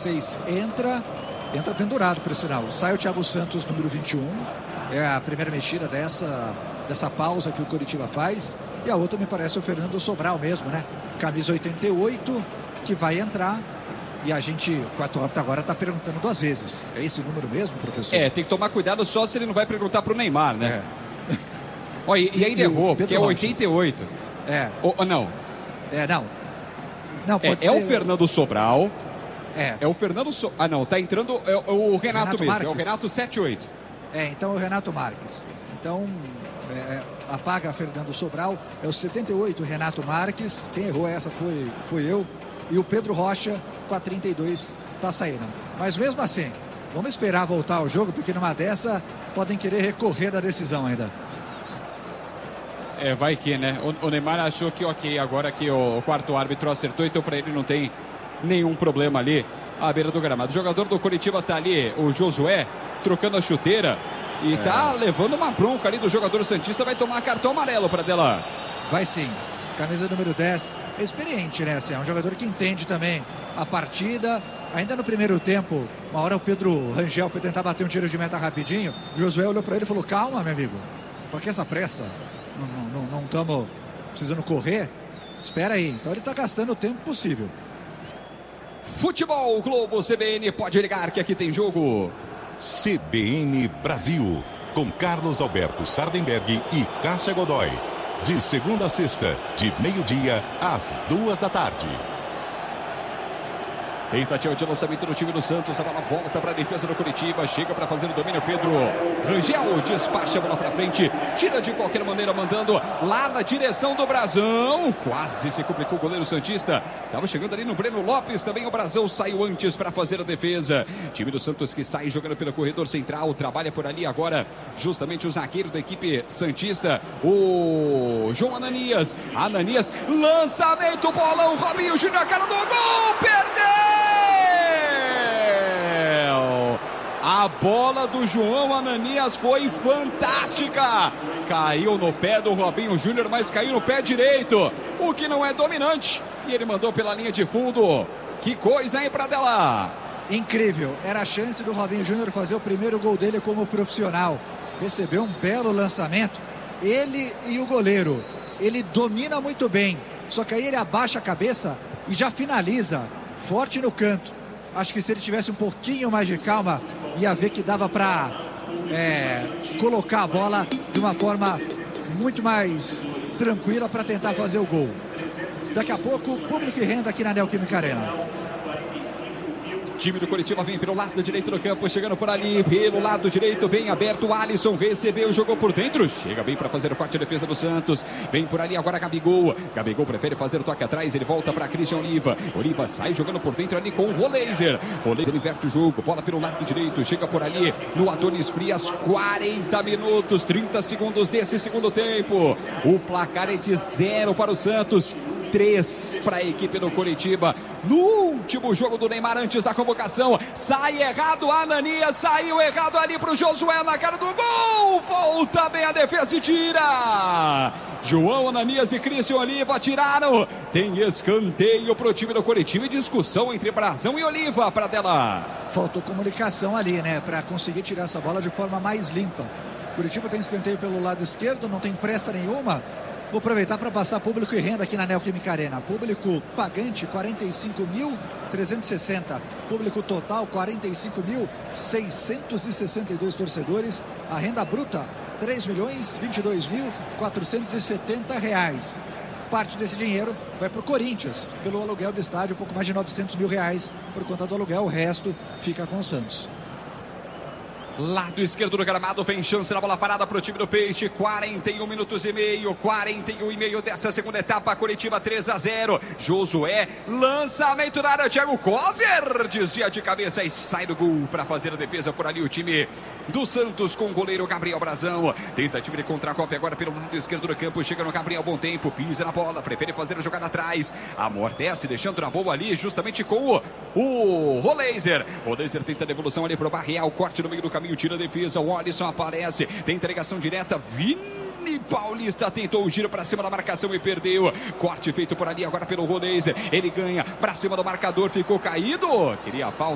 16 entra pendurado, por sinal. Sai o Thiago Santos, número 21. É a primeira mexida dessa pausa que o Coritiba faz. E a outra me parece o Fernando Sobral mesmo, né? Camisa 88, que vai entrar. E a gente, com a torta agora, está perguntando 2 vezes. É esse número mesmo, professor? Tem que tomar cuidado só se ele não vai perguntar pro Neymar, né? Ó, e ainda errou, porque é 88. Não. Não, pode ser. O Fernando Sobral. É o Fernando não, tá entrando o Renato mesmo. Marques. É o Renato 78. Então é o Renato Marques. Então, apaga Fernando Sobral. É o 78, Renato Marques. Quem errou essa foi eu. E o Pedro Rocha, com a 32, tá saindo. Mas mesmo assim, vamos esperar voltar ao jogo, porque numa dessa podem querer recorrer da decisão ainda. Vai que, né? O Neymar achou que ok, agora que o quarto árbitro acertou, então para ele não tem nenhum problema ali à beira do gramado. O jogador do Coritiba tá ali, o Josué, trocando a chuteira e tá levando uma bronca ali do jogador santista, vai tomar cartão amarelo para Adelar. Vai sim. Camisa número 10, experiente, né? Assim, é um jogador que entende também a partida. Ainda no primeiro tempo, uma hora o Pedro Rangel foi tentar bater um tiro de meta rapidinho. O Josué olhou para ele e falou: calma, meu amigo, por que essa pressa? Não estamos precisando correr? Espera aí. Então ele está gastando o tempo possível. Futebol Globo CBN, pode ligar que aqui tem jogo. CBN Brasil, com Carlos Alberto Sardenberg e Cássia Godoy. De segunda a sexta, de meio-dia às 2h. Tentativa de lançamento do time do Santos. A bola volta para a defesa do Coritiba. Chega para fazer o domínio Pedro Rangel. Despacha a bola para frente. Tira de qualquer maneira, mandando lá na direção do Brasão. Quase se complicou o goleiro santista. Estava chegando ali no Breno Lopes. Também o Brasão saiu antes para fazer a defesa. Time do Santos que sai jogando pelo corredor central. Trabalha por ali agora justamente o zagueiro da equipe santista, o João Ananias. Lançamento, bolão. Robinho Júnior, a cara do gol. Perdeu! A bola do João Ananias foi fantástica. Caiu no pé do Robinho Júnior, mas caiu no pé direito, o que não é dominante. E ele mandou pela linha de fundo. Que coisa, hein, Pradella? Incrível. Era a chance do Robinho Júnior fazer o primeiro gol dele como profissional. Recebeu um belo lançamento. Ele e o goleiro. Ele domina muito bem. Só que aí ele abaixa a cabeça e já finaliza. Forte no canto. Acho que se ele tivesse um pouquinho mais de calma, ia ver que dava para colocar a bola de uma forma muito mais tranquila para tentar fazer o gol. Daqui a pouco, público e renda aqui na Neoquímica Arena. Time do Coritiba vem pelo lado direito do campo, chegando por ali, pelo lado direito, bem aberto, o Alisson recebeu, jogou por dentro, chega bem para fazer o corte de defesa do Santos, vem por ali agora Gabigol prefere fazer o toque atrás, ele volta para Christian Oliva sai jogando por dentro ali com o Roleiser inverte o jogo, bola pelo lado direito, chega por ali no Adonis Frias, 40 minutos, 30 segundos desse segundo tempo, o placar é de 0 para o Santos, 3 para a equipe do Coritiba. No último jogo do Neymar antes da convocação, sai errado Ananias, saiu errado ali para o Josué na cara do gol, volta bem a defesa e tira. João Ananias e Christian Oliva tiraram. Tem escanteio para o time do Coritiba e discussão entre Brasão e Oliva, Pradella. Faltou comunicação ali, né, para conseguir tirar essa bola de forma mais limpa. Curitiba tem escanteio pelo lado esquerdo, não tem pressa nenhuma. Vou aproveitar para passar público e renda aqui na Neoquímica Arena. Público pagante, 45.360. Público total, 45.662 torcedores. A renda bruta, R$3.022.470. Parte desse dinheiro vai para o Corinthians, pelo aluguel do estádio, um pouco mais de R$900 mil por conta do aluguel. O resto fica com o Santos. Lado esquerdo do gramado, vem chance na bola parada para o time do Peixe, 41 minutos e meio dessa segunda etapa, Coritiba 3-0, Josué, lançamento na área, Thiago Kozer, desvia de cabeça e sai do gol para fazer a defesa por ali o time do Santos com o goleiro Gabriel Brasão, tentativa de contra-golpe agora pelo lado esquerdo do campo, chega no Gabriel, bom tempo, pisa na bola, prefere fazer a jogada atrás, amortece, deixando na boa ali, justamente com o Roleiser tenta a devolução ali para o Barreal, corte no meio do caminho, tira a defesa, o Alisson aparece, tem entregação direta, Vini Paulista tentou o giro para cima da marcação e perdeu, corte feito por ali agora pelo Roleiser, ele ganha para cima do marcador, ficou caído, queria a falta.